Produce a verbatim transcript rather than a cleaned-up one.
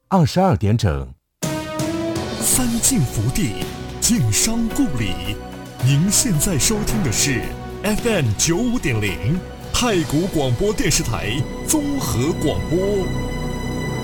二十二点整。 三晋福地，晋商故里。您现在收听的是 F M 九五点零太谷广播电视台综合广播。